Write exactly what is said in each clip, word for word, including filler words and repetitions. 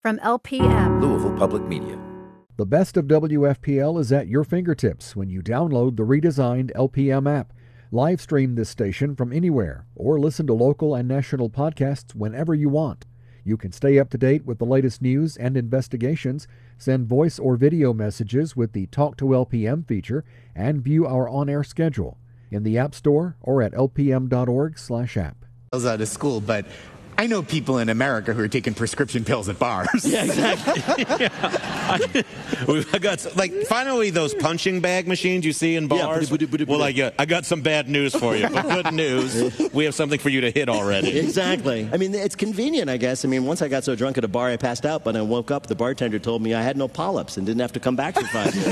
From L P M, Louisville Public Media. The best of W F P L is at your fingertips when you download the redesigned L P M app. Live stream this station from anywhere or listen to local and national podcasts whenever you want. You can stay up to date with the latest news and investigations, send voice or video messages with the Talk to L P M feature, and view our on-air schedule in the App Store or at l p m dot org slash app. I was out of school, but I know people in America who are taking prescription pills at bars. Yeah, exactly. yeah. I, I got like finally those punching bag machines you see in bars. Yeah, well, I got I got some bad news for you, but good news, we have something for you to hit already. Exactly. I mean, it's convenient, I guess. I mean, once I got so drunk at a bar, I passed out. But I woke up, the bartender told me I had no polyps and didn't have to come back for five years.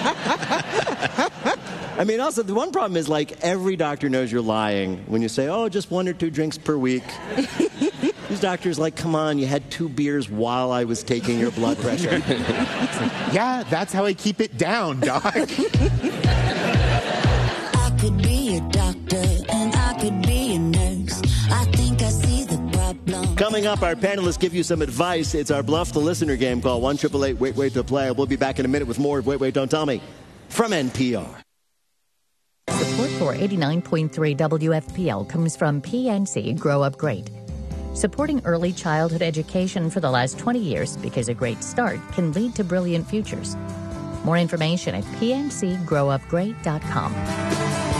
I mean, also, the one problem is, like, every doctor knows you're lying when you say, oh, just one or two drinks per week. These doctors like, come on, you had two beers while I was taking your blood pressure. Yeah, that's how I keep it down, doc. I could be a doctor and I could be a nurse. I think I see the problem. Coming up, our panelists give you some advice. It's our Bluff the Listener game. Call one eight eight eight wait wait to play. We'll be back in a minute with more of Wait, Wait, Don't Tell Me from N P R. Support for eighty-nine point three W F P L comes from P N C Grow Up Great, supporting early childhood education for the last twenty years because a great start can lead to brilliant futures. More information at p n c grow up great dot com.